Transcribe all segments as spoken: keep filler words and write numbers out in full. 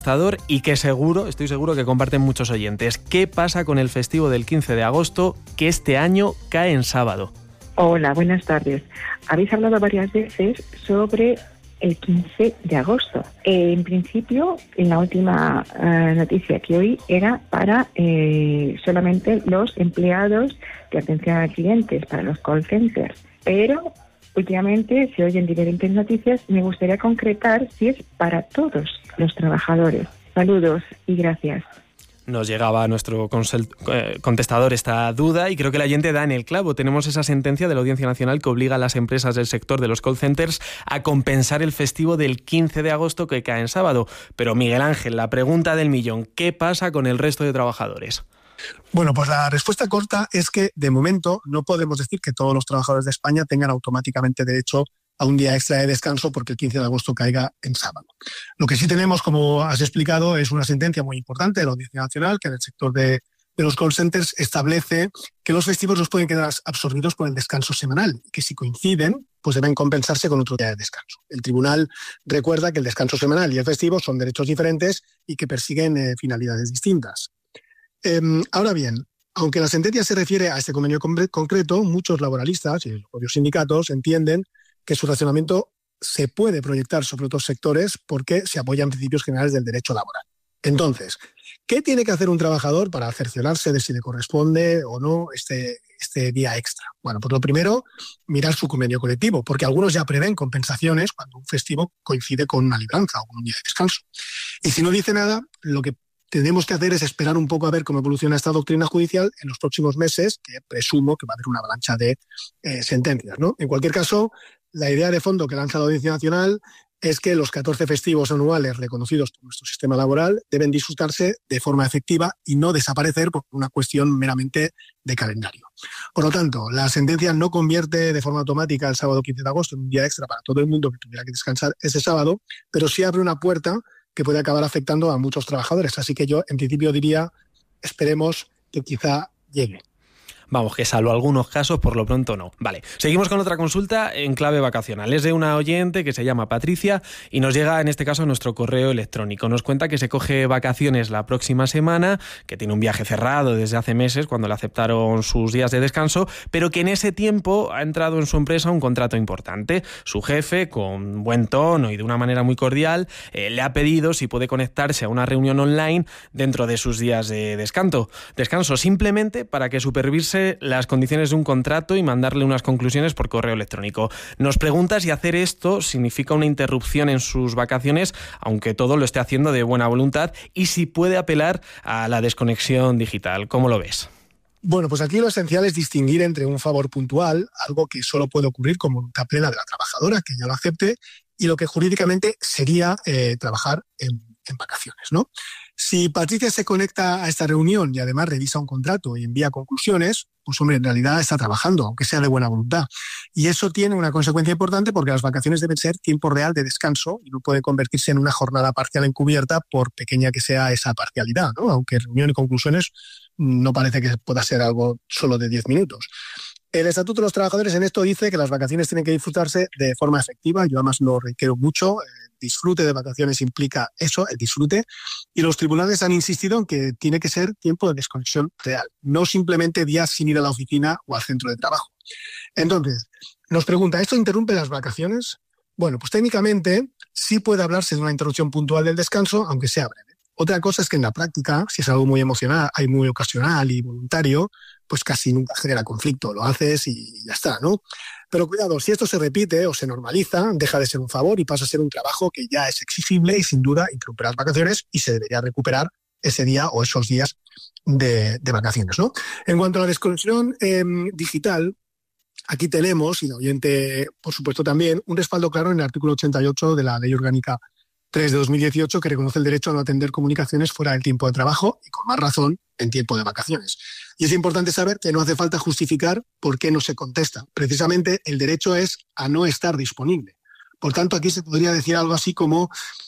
Y que seguro, estoy seguro que comparten muchos oyentes. ¿Qué pasa con el festivo del quince de agosto, que este año cae en sábado? Hola, buenas tardes. Habéis hablado varias veces sobre el quince de agosto. Eh, en principio, en la última eh, noticia que oí era para eh, solamente los empleados de atención a clientes, para los call centers. Pero últimamente se oyen diferentes noticias. Me gustaría concretar si es para todos los trabajadores. Saludos y gracias. Nos llegaba a nuestro contestador esta duda y creo que la oyente da en el clavo. Tenemos esa sentencia de la Audiencia Nacional que obliga a las empresas del sector de los call centers a compensar el festivo del quince de agosto que cae en sábado. Pero Miguel Ángel, la pregunta del millón, ¿qué pasa con el resto de trabajadores? Bueno, pues la respuesta corta es que de momento no podemos decir que todos los trabajadores de España tengan automáticamente derecho a un día extra de descanso porque el quince de agosto caiga en sábado. Lo que sí tenemos, como has explicado, es una sentencia muy importante de la Audiencia Nacional que en el sector de, de los call centers establece que los festivos no pueden quedar absorbidos por el descanso semanal, que si coinciden, pues deben compensarse con otro día de descanso. El tribunal recuerda que el descanso semanal y el festivo son derechos diferentes y que persiguen eh, finalidades distintas. Eh, ahora bien, aunque la sentencia se refiere a este convenio concreto, muchos laboralistas y los propios sindicatos entienden que su racionamiento se puede proyectar sobre otros sectores porque se apoyan principios generales del derecho laboral. Entonces, ¿qué tiene que hacer un trabajador para cerciorarse de si le corresponde o no este, este día extra? Bueno, pues lo primero, mirar su convenio colectivo, porque algunos ya prevén compensaciones cuando un festivo coincide con una libranza o con un día de descanso. Y si no dice nada, lo que tenemos que hacer es esperar un poco a ver cómo evoluciona esta doctrina judicial en los próximos meses, que presumo que va a haber una avalancha de eh, sentencias, ¿no? En cualquier caso, la idea de fondo que lanza la Audiencia Nacional es que los catorce festivos anuales reconocidos por nuestro sistema laboral deben disfrutarse de forma efectiva y no desaparecer por una cuestión meramente de calendario. Por lo tanto, la sentencia no convierte de forma automática el sábado quince de agosto en un día extra para todo el mundo que tuviera que descansar ese sábado, pero sí abre una puerta que puede acabar afectando a muchos trabajadores. Así que yo, en principio, diría, esperemos que quizá llegue. Vamos, que salvo algunos casos, por lo pronto no. Vale, seguimos con otra consulta en clave vacacional. Es de una oyente que se llama Patricia y nos llega en este caso a nuestro correo electrónico. Nos cuenta que se coge vacaciones la próxima semana, que tiene un viaje cerrado desde hace meses cuando le aceptaron sus días de descanso, pero que en ese tiempo ha entrado en su empresa un contrato importante. Su jefe, con buen tono y de una manera muy cordial, eh, le ha pedido si puede conectarse a una reunión online dentro de sus días de descanso, descanso simplemente para que supervise las condiciones de un contrato y mandarle unas conclusiones por correo electrónico. Nos pregunta si hacer esto significa una interrupción en sus vacaciones, aunque todo lo esté haciendo de buena voluntad, y si puede apelar a la desconexión digital. ¿Cómo lo ves? Bueno, pues aquí lo esencial es distinguir entre un favor puntual, algo que solo puede ocurrir con voluntad plena de la trabajadora, que ya lo acepte, y lo que jurídicamente sería eh, trabajar en, en vacaciones, ¿no? Si Patricia se conecta a esta reunión y además revisa un contrato y envía conclusiones, pues hombre, en realidad está trabajando, aunque sea de buena voluntad. Y eso tiene una consecuencia importante porque las vacaciones deben ser tiempo real de descanso y no puede convertirse en una jornada parcial encubierta por pequeña que sea esa parcialidad, ¿no? Aunque reunión y conclusiones no parece que pueda ser algo solo de diez minutos. El Estatuto de los Trabajadores en esto dice que las vacaciones tienen que disfrutarse de forma efectiva. Yo además lo reitero mucho. El disfrute de vacaciones implica eso, el disfrute. Y los tribunales han insistido en que tiene que ser tiempo de desconexión real, no simplemente días sin ir a la oficina o al centro de trabajo. Entonces, nos pregunta, ¿esto interrumpe las vacaciones? Bueno, pues técnicamente sí puede hablarse de una interrupción puntual del descanso, aunque sea breve. Otra cosa es que en la práctica, si es algo muy emocional, hay muy ocasional y voluntario, pues casi nunca genera conflicto, lo haces y ya está, ¿no? Pero cuidado, si esto se repite o se normaliza, deja de ser un favor y pasa a ser un trabajo que ya es exigible y sin duda interrumpe las vacaciones y se debería recuperar ese día o esos días de, de vacaciones, ¿no? En cuanto a la desconexión eh, digital, aquí tenemos, y la oyente por supuesto también, un respaldo claro en el artículo ochenta y ocho de la Ley Orgánica tres de dos mil dieciocho, que reconoce el derecho a no atender comunicaciones fuera del tiempo de trabajo y con más razón en tiempo de vacaciones. Y es importante saber que no hace falta justificar por qué no se contesta. Precisamente el derecho es a no estar disponible. Por tanto, aquí se podría decir algo así como: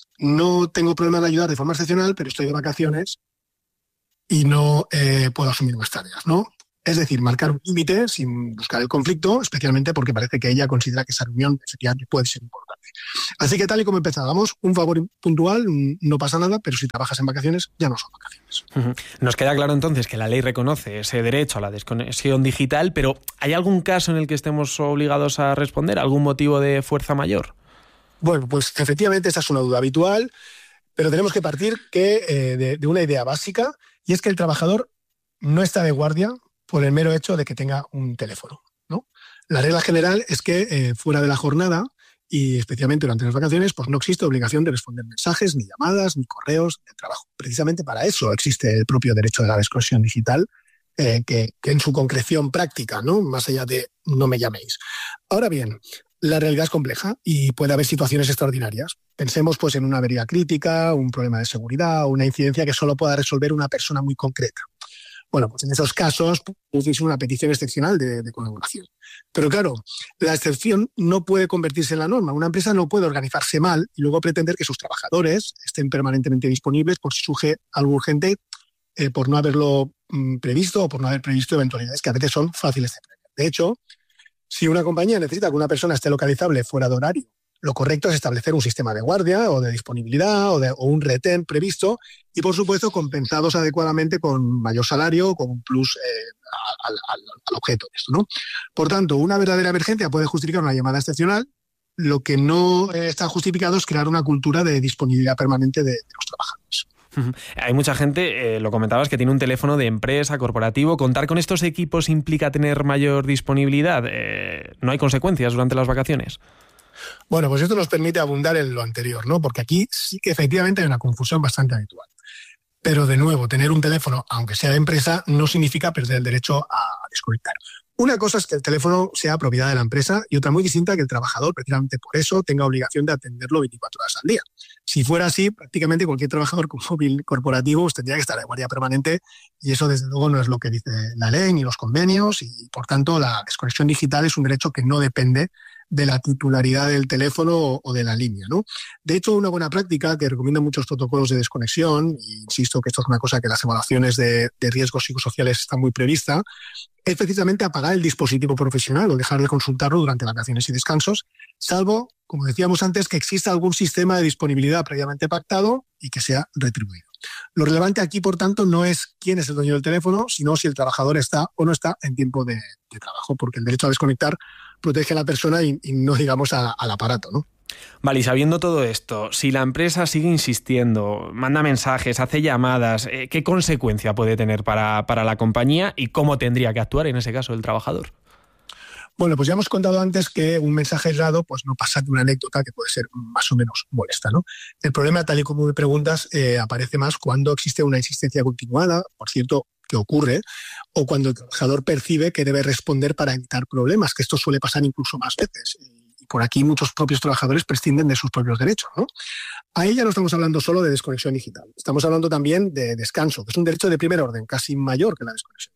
no tengo problema de ayudar de forma excepcional, pero estoy de vacaciones y no eh, puedo asumir más tareas, ¿no? Es decir, marcar un límite sin buscar el conflicto, especialmente porque parece que ella considera que esa reunión efectivamente puede ser importante. importante. Así que tal y como empezábamos, un favor puntual, no pasa nada, pero si trabajas en vacaciones, ya no son vacaciones. Uh-huh. Nos queda claro entonces que la ley reconoce ese derecho a la desconexión digital, pero ¿hay algún caso en el que estemos obligados a responder? ¿Algún motivo de fuerza mayor? Bueno, pues efectivamente esa es una duda habitual, pero tenemos que partir que, eh, de, de una idea básica, y es que el trabajador no está de guardia por el mero hecho de que tenga un teléfono, ¿no? La regla general es que eh, fuera de la jornada y especialmente durante las vacaciones, pues no existe obligación de responder mensajes, ni llamadas, ni correos de trabajo. Precisamente para eso existe el propio derecho de la desconexión digital, eh, que, que en su concreción práctica, ¿no? Más allá de no me llaméis. Ahora bien, la realidad es compleja y puede haber situaciones extraordinarias. Pensemos pues en una avería crítica, un problema de seguridad, una incidencia que solo pueda resolver una persona muy concreta. Bueno, pues en esos casos es una petición excepcional de, de colaboración. Pero claro, la excepción no puede convertirse en la norma. Una empresa no puede organizarse mal y luego pretender que sus trabajadores estén permanentemente disponibles por si surge algo urgente, eh, por no haberlo mm, previsto o por no haber previsto eventualidades que a veces son fáciles de prever. De hecho, si una compañía necesita que una persona esté localizable fuera de horario, lo correcto es establecer un sistema de guardia o de disponibilidad o, de, o un retén previsto y, por supuesto, compensados adecuadamente con mayor salario o con un plus eh, al, al, al objeto de esto, ¿no? Por tanto, una verdadera emergencia puede justificar una llamada excepcional. Lo que no está justificado es crear una cultura de disponibilidad permanente de, de los trabajadores. Hay mucha gente, eh, lo comentabas, que tiene un teléfono de empresa, corporativo. ¿Contar con estos equipos implica tener mayor disponibilidad? Eh, ¿No hay consecuencias durante las vacaciones? Bueno, pues esto nos permite abundar en lo anterior, ¿no? Porque aquí sí que efectivamente hay una confusión bastante habitual. Pero de nuevo, tener un teléfono, aunque sea de empresa, no significa perder el derecho a desconectar. Una cosa es que el teléfono sea propiedad de la empresa y otra muy distinta que el trabajador, precisamente por eso, tenga obligación de atenderlo veinticuatro horas al día. Si fuera así, prácticamente cualquier trabajador con móvil corporativo pues, tendría que estar de guardia permanente y eso desde luego no es lo que dice la ley ni los convenios y por tanto la desconexión digital es un derecho que no depende de la titularidad del teléfono o de la línea, ¿no? De hecho, una buena práctica que recomiendan muchos protocolos de desconexión, y insisto que esto es una cosa que las evaluaciones de, de riesgos psicosociales están muy prevista, es precisamente apagar el dispositivo profesional o dejar de consultarlo durante vacaciones y descansos, salvo, como decíamos antes, que exista algún sistema de disponibilidad previamente pactado y que sea retribuido. Lo relevante aquí, por tanto, no es quién es el dueño del teléfono, sino si el trabajador está o no está en tiempo de, de trabajo, porque el derecho a desconectar protege a la persona y, y no digamos a, al aparato, ¿no? Vale, y sabiendo todo esto, si la empresa sigue insistiendo, manda mensajes, hace llamadas, eh, ¿qué consecuencia puede tener para, para la compañía y cómo tendría que actuar en ese caso el trabajador? Bueno, pues ya hemos contado antes que un mensaje aislado pues no pasa de una anécdota que puede ser más o menos molesta, ¿no? El problema, tal y como me preguntas, eh, aparece más cuando existe una insistencia continuada, por cierto, que ocurre, o cuando el trabajador percibe que debe responder para evitar problemas, que esto suele pasar incluso más veces. Y por aquí muchos propios trabajadores prescinden de sus propios derechos, ¿no? Ahí ya no estamos hablando solo de desconexión digital, estamos hablando también de descanso, que es un derecho de primer orden, casi mayor que la desconexión,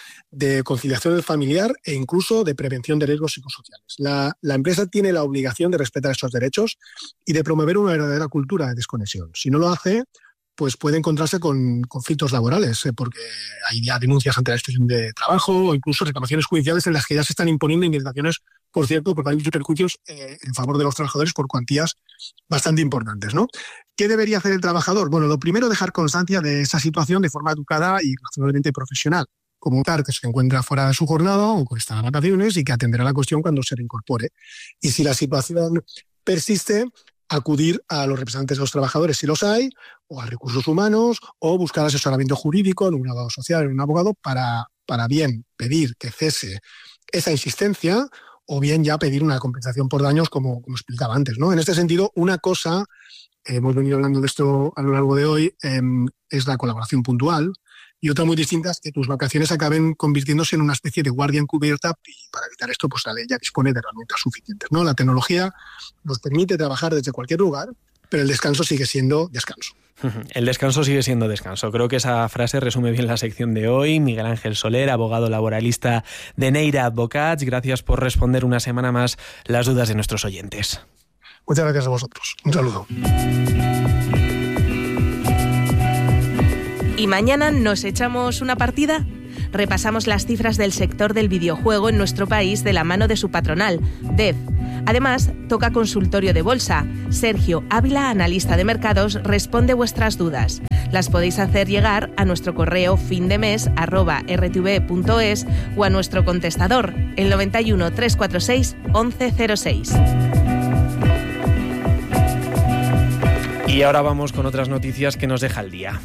de conciliación familiar e incluso de prevención de riesgos psicosociales. La, la empresa tiene la obligación de respetar estos derechos y de promover una verdadera cultura de desconexión. Si no lo hace, pues puede encontrarse con conflictos laborales, eh, porque hay ya denuncias ante la inspección de trabajo o incluso reclamaciones judiciales en las que ya se están imponiendo indemnizaciones, por cierto, por varios perjuicios eh, en favor de los trabajadores por cuantías bastante importantes, ¿no? ¿Qué debería hacer el trabajador? Bueno, lo primero, dejar constancia de esa situación de forma educada y razonablemente profesional. Comunicar que se encuentra fuera de su jornada o que está de vacaciones y que atenderá la cuestión cuando se reincorpore. Y si la situación persiste, acudir a los representantes de los trabajadores si los hay, o a recursos humanos, o buscar asesoramiento jurídico en un abogado social, en un abogado, para, para bien pedir que cese esa insistencia o bien ya pedir una compensación por daños, como, como explicaba antes, ¿no? En este sentido, una cosa, eh, hemos venido hablando de esto a lo largo de hoy, eh, es la colaboración puntual, y otra muy distinta es que tus vacaciones acaben convirtiéndose en una especie de guardia encubierta y para evitar esto pues la ley ya dispone de herramientas suficientes, ¿no? La tecnología nos permite trabajar desde cualquier lugar, pero el descanso sigue siendo descanso. El descanso sigue siendo descanso. Creo que esa frase resume bien la sección de hoy. Miguel Ángel Soler, abogado laboralista de Neira Advocats, gracias por responder una semana más las dudas de nuestros oyentes. Muchas gracias a vosotros. Un saludo. ¿Y mañana nos echamos una partida? Repasamos las cifras del sector del videojuego en nuestro país de la mano de su patronal, D E F. Además, toca consultorio de bolsa. Sergio Ávila, analista de mercados, responde vuestras dudas. Las podéis hacer llegar a nuestro correo findemes arroba r t v punto es o a nuestro contestador, el noventa y uno, trescientos cuarenta y seis, once cero seis. Y ahora vamos con otras noticias que nos deja el día.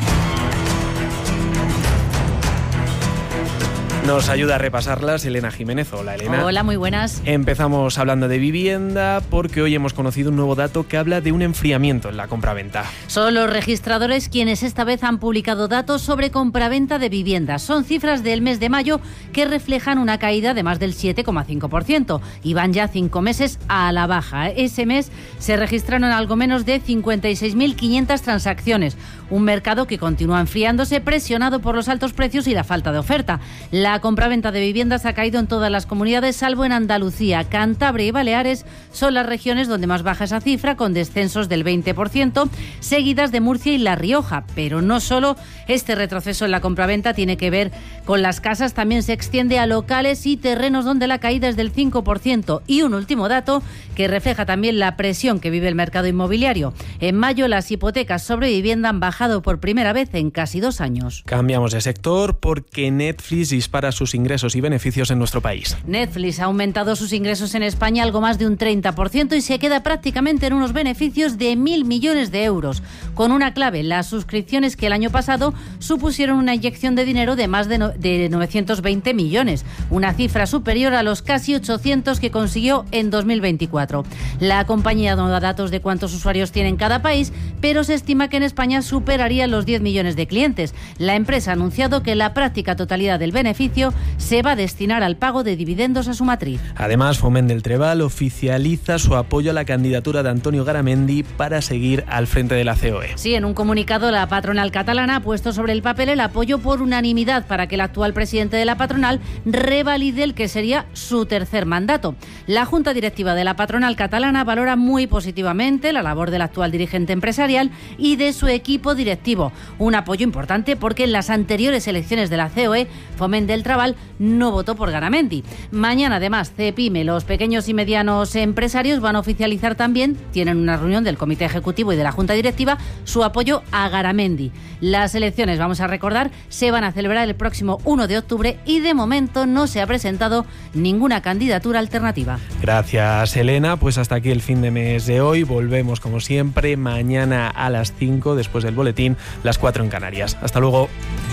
Nos ayuda a repasarlas Elena Jiménez. Hola, Elena. Hola, muy buenas. Empezamos hablando de vivienda porque hoy hemos conocido un nuevo dato que habla de un enfriamiento en la compraventa. Son los registradores quienes esta vez han publicado datos sobre compraventa de viviendas. Son cifras del mes de mayo que reflejan una caída de más del siete coma cinco por ciento y van ya cinco meses a la baja. Ese mes se registraron algo menos de cincuenta y seis mil quinientas transacciones. Un mercado que continúa enfriándose, presionado por los altos precios y la falta de oferta. La compraventa de viviendas ha caído en todas las comunidades, salvo en Andalucía. Cantabria y Baleares son las regiones donde más baja esa cifra, con descensos del veinte por ciento, seguidas de Murcia y La Rioja. Pero no solo este retroceso en la compraventa tiene que ver con las casas, también se extiende a locales y terrenos donde la caída es del cinco por ciento. Y un último dato que refleja también la presión que vive el mercado inmobiliario. En mayo las hipotecas sobre vivienda han bajado por primera vez en casi dos años. Cambiamos de sector porque Netflix dispara sus ingresos y beneficios en nuestro país. Netflix ha aumentado sus ingresos en España algo más de un treinta por ciento y se queda prácticamente en unos beneficios de mil millones de euros. Con una clave, las suscripciones que el año pasado supusieron una inyección de dinero de más de, no, de novecientos veinte millones, una cifra superior a los casi ochocientos que consiguió en dos mil veinticuatro. La compañía no da datos de cuántos usuarios tiene en cada país, pero se estima que en España superaría los diez millones de clientes. La empresa ha anunciado que la práctica totalidad del beneficio se va a destinar al pago de dividendos a su matriz. Además, Foment del Trebal oficializa su apoyo a la candidatura de Antonio Garamendi para seguir al frente de la C O E. Sí, en un comunicado la patronal catalana ha puesto sobre el papel el apoyo por unanimidad para que el actual presidente de la patronal revalide el que sería su tercer mandato. La Junta Directiva de la patronal catalana valora muy positivamente la labor del actual dirigente empresarial y de su equipo directivo. Un apoyo importante porque en las anteriores elecciones de la C O E, Foment del Trebal no votó por Garamendi. Mañana, además, CEPIME, los pequeños y medianos empresarios, van a oficializar también, tienen una reunión del Comité Ejecutivo y de la Junta Directiva, su apoyo a Garamendi. Las elecciones, vamos a recordar, se van a celebrar el próximo uno de octubre y de momento no se ha presentado ninguna candidatura alternativa. Gracias, Elena. Pues hasta aquí el fin de mes de hoy. Volvemos, como siempre, mañana a las cinco, después del boletín, las cuatro en Canarias. Hasta luego.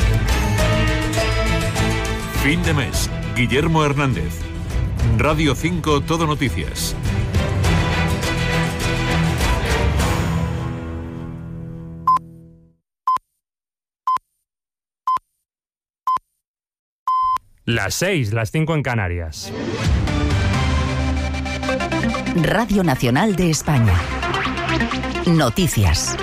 Fin de mes. Guillermo Hernández. Radio cinco Todo Noticias. Las seis, las cinco en Canarias. Radio Nacional de España. Noticias.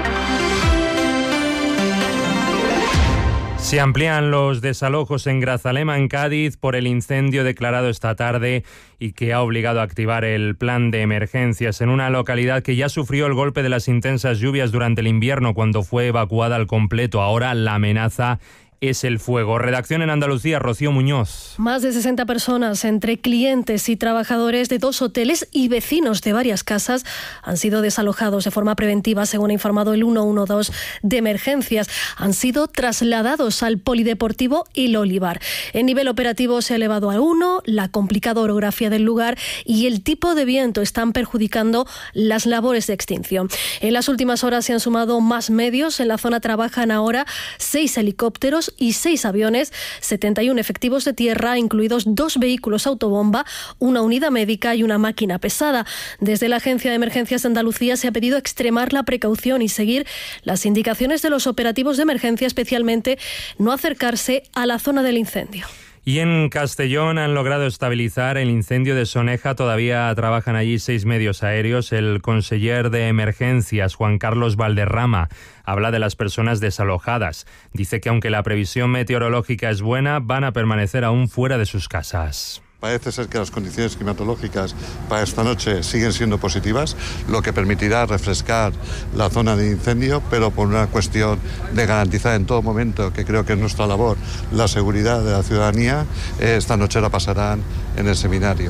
Se amplían los desalojos en Grazalema, en Cádiz, por el incendio declarado esta tarde y que ha obligado a activar el plan de emergencias en una localidad que ya sufrió el golpe de las intensas lluvias durante el invierno cuando fue evacuada al completo. Ahora la amenaza es el fuego. Redacción en Andalucía, Rocío Muñoz. Más de sesenta personas, entre clientes y trabajadores de dos hoteles y vecinos de varias casas, han sido desalojados de forma preventiva, según ha informado el ciento doce de emergencias. Han sido trasladados al Polideportivo El Olivar. El nivel operativo se ha elevado a uno, la complicada orografía del lugar y el tipo de viento están perjudicando las labores de extinción. En las últimas horas se han sumado más medios. En la zona trabajan ahora seis helicópteros y seis aviones, setenta y uno efectivos de tierra, incluidos dos vehículos autobomba, una unidad médica y una máquina pesada. Desde la Agencia de Emergencias de Andalucía se ha pedido extremar la precaución y seguir las indicaciones de los operativos de emergencia, especialmente no acercarse a la zona del incendio. Y en Castellón han logrado estabilizar el incendio de Soneja. Todavía trabajan allí seis medios aéreos. El conseller de emergencias, Juan Carlos Valderrama, habla de las personas desalojadas. Dice que aunque la previsión meteorológica es buena, van a permanecer aún fuera de sus casas. Parece ser que las condiciones climatológicas para esta noche siguen siendo positivas, lo que permitirá refrescar la zona de incendio, pero por una cuestión de garantizar en todo momento, que creo que es nuestra labor, la seguridad de la ciudadanía. Esta noche la pasarán en el seminario.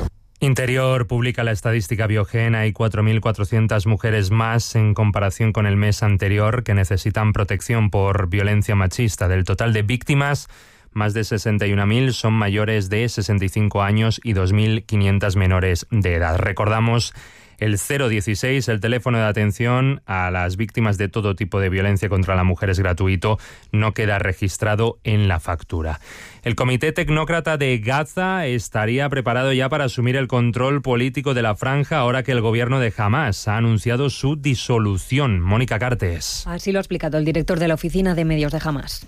Interior publica la estadística Biogen. Hay cuatro mil cuatrocientas mujeres más en comparación con el mes anterior que necesitan protección por violencia machista. Del total de víctimas, más de sesenta y una mil son mayores de sesenta y cinco años y dos mil quinientas menores de edad. Recordamos el cero dieciséis, el teléfono de atención a las víctimas de todo tipo de violencia contra la mujer es gratuito, no queda registrado en la factura. El Comité Tecnócrata de Gaza estaría preparado ya para asumir el control político de la franja ahora que el gobierno de Hamás ha anunciado su disolución. Mónica Cartes. Así lo ha explicado el director de la oficina de medios de Hamás.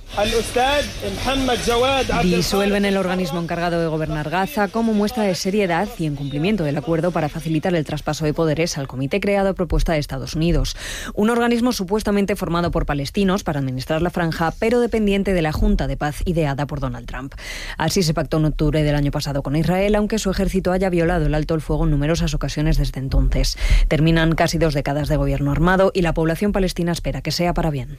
Disuelven el organismo encargado de gobernar Gaza como muestra de seriedad y en cumplimiento del acuerdo para facilitar el traspaso de poderes al comité creado a propuesta de Estados Unidos. Un organismo supuestamente formado por palestinos para administrar la franja, pero dependiente de la Junta de Paz ideada por Donald Trump. Así se pactó en octubre del año pasado con Israel, aunque su ejército haya violado el alto el fuego en numerosas ocasiones desde entonces. Terminan casi dos décadas de gobierno armado y la población palestina espera que sea para bien.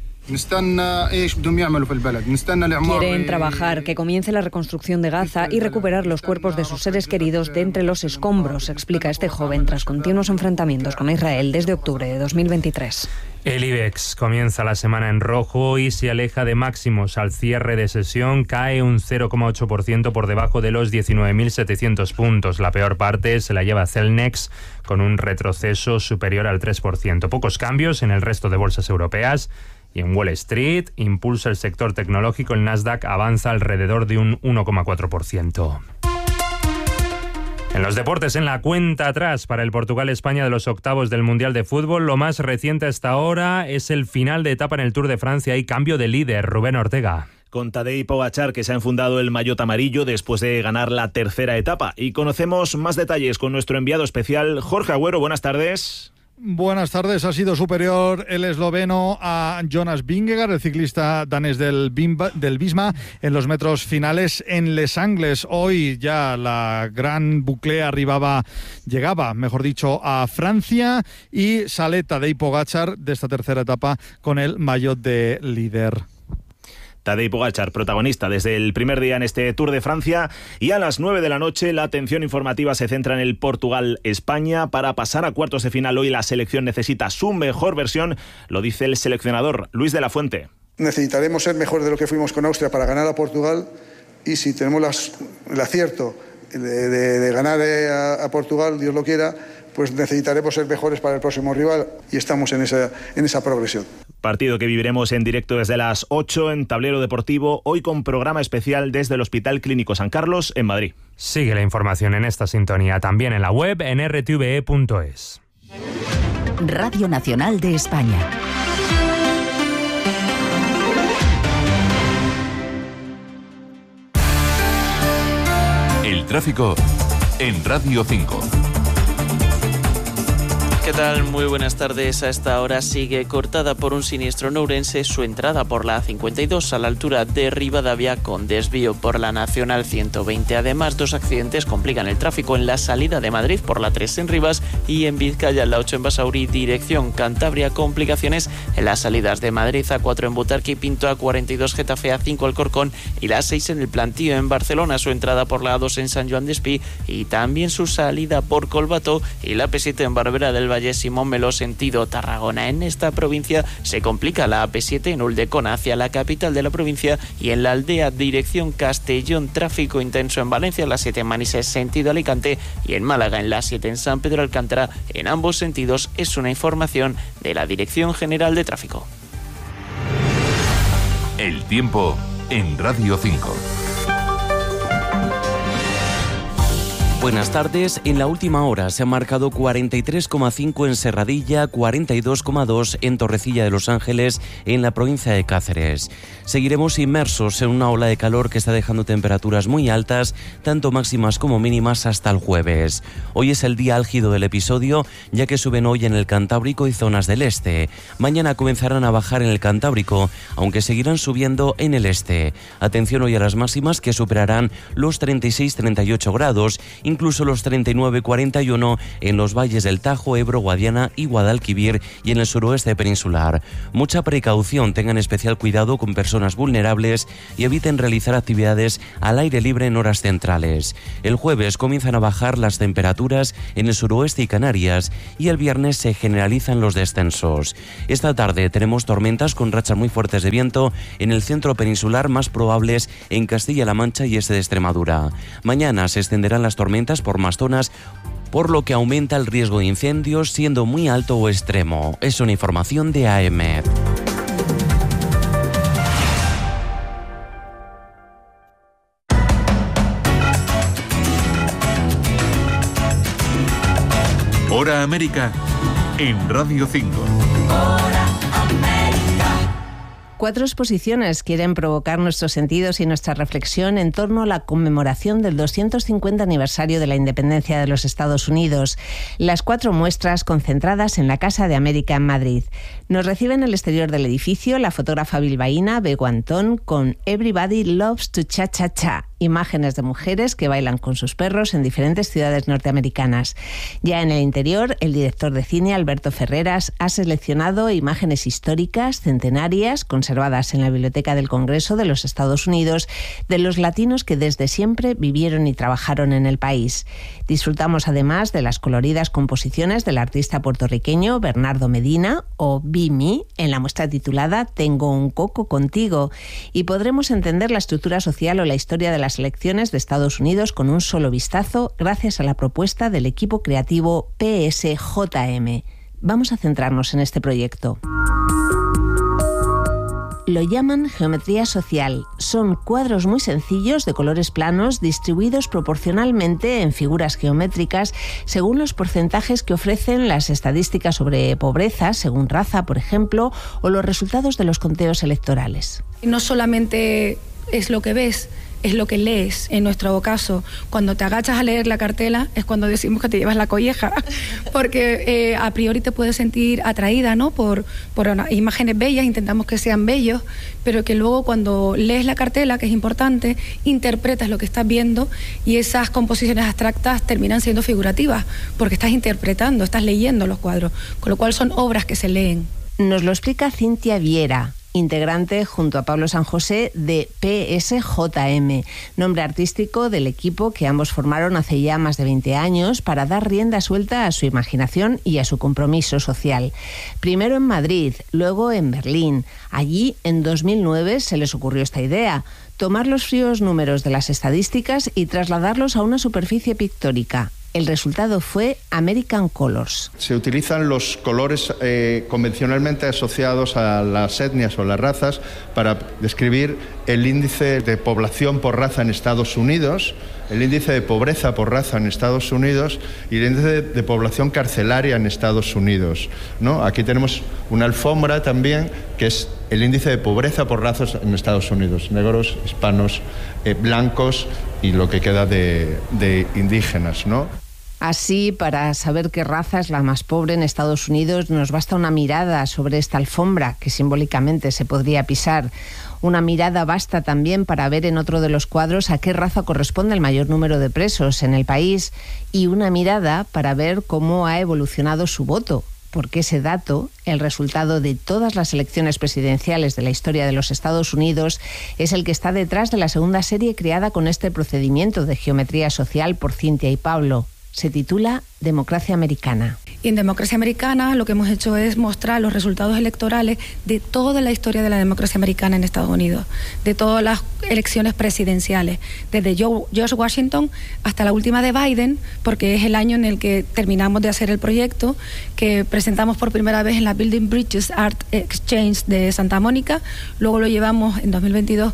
Quieren trabajar, que comience la reconstrucción de Gaza y recuperar los cuerpos de sus seres queridos de entre los escombros, explica este joven tras continuos enfrentamientos con Israel desde octubre de dos mil veintitrés. El IBEX comienza la semana en rojo y se aleja de máximos al cierre de sesión. Cae un cero coma ocho por ciento por debajo de los diecinueve mil setecientos puntos. La peor parte se la lleva Celnex con un retroceso superior al tres por ciento. Pocos cambios en el resto de bolsas europeas. Y en Wall Street impulsa el sector tecnológico. El Nasdaq avanza alrededor de un uno coma cuatro por ciento. En los deportes, en la cuenta atrás para el Portugal-España de los octavos del Mundial de Fútbol, lo más reciente hasta ahora es el final de etapa en el Tour de Francia y cambio de líder. Rubén Ortega. Con Tadej Pogačar, que se ha enfundado el maillot amarillo después de ganar la tercera etapa. Y conocemos más detalles con nuestro enviado especial, Jorge Agüero. Buenas tardes. Buenas tardes. Ha sido superior el esloveno a Jonas Vingegaard, el ciclista danés del, Bimba, del Visma, en los metros finales en Les Angles. Hoy ya la gran boucle arribaba, llegaba, mejor dicho, a Francia y sale Tadej Pogačar de esta tercera etapa con el maillot de líder. Tadej Pogačar, protagonista desde el primer día en este Tour de Francia, y a las nueve de la noche la atención informativa se centra en el Portugal-España. Para pasar a cuartos de final hoy la selección necesita su mejor versión, lo dice el seleccionador Luis de la Fuente. Necesitaremos ser mejor de lo que fuimos con Austria para ganar a Portugal, y si tenemos las, el acierto de, de, de ganar a, a Portugal, Dios lo quiera, pues necesitaremos ser mejores para el próximo rival y estamos en esa, en esa progresión. Partido que viviremos en directo desde las ocho en Tablero Deportivo, hoy con programa especial desde el Hospital Clínico San Carlos en Madrid. Sigue la información en esta sintonía, también en la web en r t v e punto es. Radio Nacional de España. El tráfico en Radio cinco. ¿Qué tal? Muy buenas tardes. A esta hora sigue cortada por un siniestro en Ourense su entrada por la A cincuenta y dos a la altura de Rivadavia con desvío por la Nacional ciento veinte. Además, dos accidentes complican el tráfico en la salida de Madrid por la tres en Rivas y en Vizcaya, en la ocho en Basauri, dirección Cantabria. Complicaciones en las salidas de Madrid, A cuatro en Butarque, Pinto, A cuarenta y dos Getafe, A cinco Alcorcón y la A seis en el Plantío en Barcelona. Su entrada por la A dos en San Joan d'Espí y también su salida por Colbato y la A P siete en Barberá del Valle, Simón Meló, sentido Tarragona. En esta provincia se complica la A P siete en Uldecona hacia la capital de la provincia y en la Aldea, dirección Castellón, tráfico intenso en Valencia, la siete en Manises, sentido Alicante, y en Málaga, en la siete en San Pedro Alcántara, en ambos sentidos. Es una información de la Dirección General de Tráfico. El tiempo en Radio cinco. Buenas tardes. En la última hora se han marcado cuarenta y tres coma cinco en Serradilla, cuarenta y dos coma dos en Torrecilla de los Ángeles, en la provincia de Cáceres. Seguiremos inmersos en una ola de calor que está dejando temperaturas muy altas, tanto máximas como mínimas, hasta el jueves. Hoy es el día álgido del episodio, ya que suben hoy en el Cantábrico y zonas del este. Mañana comenzarán a bajar en el Cantábrico, aunque seguirán subiendo en el este. Atención hoy a las máximas, que superarán los treinta y seis a treinta y ocho grados, incluso los treinta y nueve cuarenta y uno en los valles del Tajo, Ebro, Guadiana y Guadalquivir y en el suroeste peninsular. Mucha precaución, tengan especial cuidado con personas vulnerables y eviten realizar actividades al aire libre en horas centrales. El jueves comienzan a bajar las temperaturas en el suroeste y Canarias y el viernes se generalizan los descensos. Esta tarde tenemos tormentas con rachas muy fuertes de viento en el centro peninsular, más probables en Castilla-La Mancha y este de Extremadura. Mañana se extenderán las tormentas por más zonas, por lo que aumenta el riesgo de incendios, siendo muy alto o extremo. Es una información de A E M E D. Hora América en Radio cinco. Cuatro exposiciones quieren provocar nuestros sentidos y nuestra reflexión en torno a la conmemoración del doscientos cincuenta aniversario de la independencia de los Estados Unidos. Las cuatro muestras concentradas en la Casa de América en Madrid. Nos recibe en el exterior del edificio la fotógrafa bilbaína Bego Antón con Everybody Loves to Cha Cha Cha, imágenes de mujeres que bailan con sus perros en diferentes ciudades norteamericanas. Ya en el interior, el director de cine Alberto Ferreras ha seleccionado imágenes históricas, centenarias, conservadas en la Biblioteca del Congreso de los Estados Unidos, de los latinos que desde siempre vivieron y trabajaron en el país. Disfrutamos además de las coloridas composiciones del artista puertorriqueño Bernardo Medina o Bimi en la muestra titulada Tengo un coco contigo, y podremos entender la estructura social o la historia de las elecciones de Estados Unidos con un solo vistazo gracias a la propuesta del equipo creativo P S J M. Vamos a centrarnos en este proyecto. Lo llaman geometría social. Son cuadros muy sencillos de colores planos distribuidos proporcionalmente en figuras geométricas según los porcentajes que ofrecen las estadísticas sobre pobreza, según raza, por ejemplo, o los resultados de los conteos electorales. No solamente es lo que ves, es lo que lees. En nuestro caso, cuando te agachas a leer la cartela es cuando decimos que te llevas la colleja, porque eh, a priori te puedes sentir atraída, ¿no? por, por una, imágenes bellas, intentamos que sean bellos, pero que luego cuando lees la cartela, que es importante, interpretas lo que estás viendo y esas composiciones abstractas terminan siendo figurativas, porque estás interpretando, estás leyendo los cuadros, con lo cual son obras que se leen. Nos lo explica Cintia Viera, integrante junto a Pablo San José de P S J M, nombre artístico del equipo que ambos formaron hace ya más de veinte años para dar rienda suelta a su imaginación y a su compromiso social. Primero en Madrid, luego en Berlín. Allí, en dos mil nueve, se les ocurrió esta idea: tomar los fríos números de las estadísticas y trasladarlos a una superficie pictórica. El resultado fue American Colors. Se utilizan los colores eh, convencionalmente asociados a las etnias o las razas para describir el índice de población por raza en Estados Unidos, el índice de pobreza por raza en Estados Unidos y el índice de, de población carcelaria en Estados Unidos, ¿no? Aquí tenemos una alfombra también que es el índice de pobreza por razas en Estados Unidos: negros, hispanos, eh, blancos y lo que queda de, de indígenas, ¿no? Así, para saber qué raza es la más pobre en Estados Unidos, nos basta una mirada sobre esta alfombra, que simbólicamente se podría pisar. Una mirada basta también para ver en otro de los cuadros a qué raza corresponde el mayor número de presos en el país, y una mirada para ver cómo ha evolucionado su voto, porque ese dato, el resultado de todas las elecciones presidenciales de la historia de los Estados Unidos, es el que está detrás de la segunda serie creada con este procedimiento de geometría social por Cintia y Pablo. Se titula Democracia Americana. Y en Democracia Americana lo que hemos hecho es mostrar los resultados electorales de toda la historia de la democracia americana en Estados Unidos, de todas las elecciones presidenciales, desde George Washington hasta la última de Biden, porque es el año en el que terminamos de hacer el proyecto, que presentamos por primera vez en la Building Bridges Art Exchange de Santa Mónica, luego lo llevamos en dos mil veintidós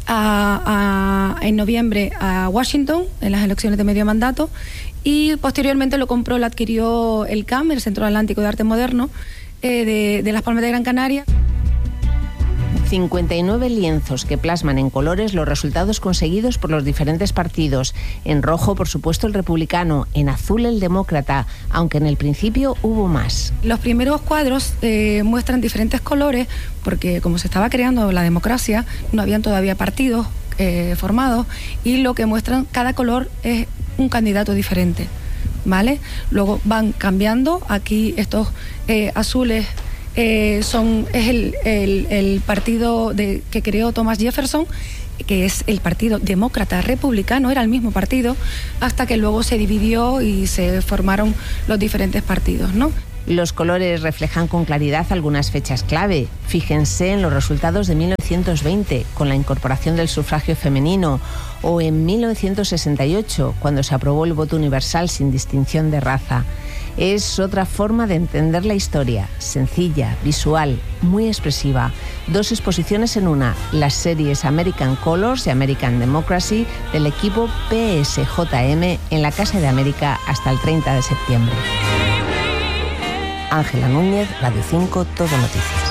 a, a, en noviembre a Washington, en las elecciones de medio mandato, y posteriormente lo compró, lo adquirió el C A M, el Centro Atlántico de Arte Moderno, eh, de, de Las Palmas de Gran Canaria. cincuenta y nueve lienzos que plasman en colores los resultados conseguidos por los diferentes partidos. En rojo, por supuesto, el republicano, en azul el demócrata, aunque en el principio hubo más. Los primeros cuadros eh, muestran diferentes colores, porque como se estaba creando la democracia, no habían todavía partidos eh, formados, y lo que muestran cada color es un candidato diferente, ¿vale? Luego van cambiando. Aquí estos eh, azules eh, son es el, el, el partido de, que creó Thomas Jefferson, que es el Partido Demócrata Republicano, era el mismo partido, hasta que luego se dividió y se formaron los diferentes partidos, ¿no? Los colores reflejan con claridad algunas fechas clave. Fíjense en los resultados de mil novecientos veinte, con la incorporación del sufragio femenino, o en mil novecientos sesenta y ocho, cuando se aprobó el voto universal sin distinción de raza. Es otra forma de entender la historia, sencilla, visual, muy expresiva. Dos exposiciones en una, las series American Colors y American Democracy del equipo P S J M en la Casa de América hasta el treinta de septiembre. Ángela Núñez, Radio cinco, Todo Noticias.